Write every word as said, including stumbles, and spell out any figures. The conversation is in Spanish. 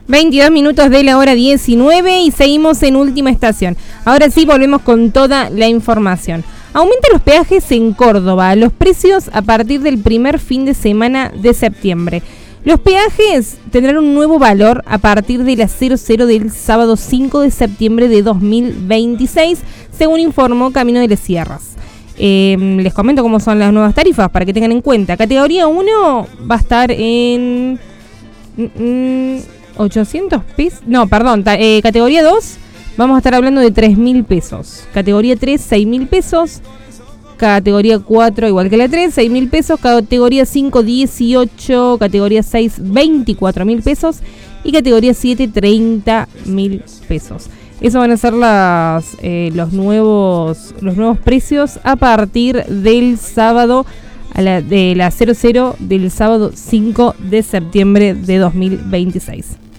veintidós minutos de la hora diecinueve y seguimos en Última Estación. Ahora sí volvemos con toda la información. Aumentan los peajes en Córdoba, los precios a partir del primer fin de semana de septiembre. Los peajes tendrán un nuevo valor a partir de las cero cero del sábado cinco de septiembre de dos mil veintiséis, según informó Camino de las Sierras. Eh, les comento cómo son las nuevas tarifas para que tengan en cuenta. Categoría uno va a estar en Mm, ochocientos pesos. No, perdón. Ta, eh, categoría dos, vamos a estar hablando de tres mil pesos. Categoría tres, seis mil pesos. Categoría cuatro, igual que la tres, seis mil pesos. Categoría cinco, dieciocho. Categoría seis, veinticuatro mil pesos. Y categoría siete, treinta mil pesos. Esos van a ser las, eh, los, nuevos, los nuevos precios a partir del sábado. A la, de la cero cero del sábado cinco de septiembre de dos mil veintiséis.